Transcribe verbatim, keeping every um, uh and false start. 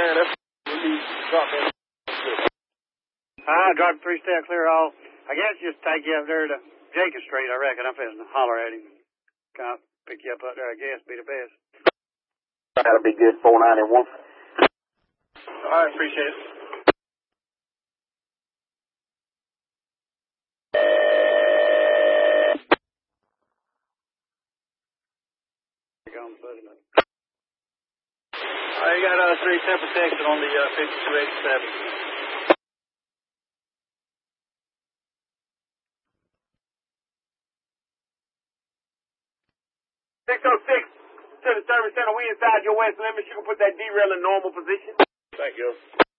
nine, that's we need to drop in. I drop three step clear all. I guess just take you up there to Jacob Street, I reckon. I'm fixing to holler at him. Come pick you up up there, I guess, be the best. That'll be good, four ninety-one. All right, appreciate it. Uh, you got uh, three ten protection on the uh, fifty-two eighty-seven. six oh six to the service center. We inside your west limit. You can put that derail in normal position. Thank you.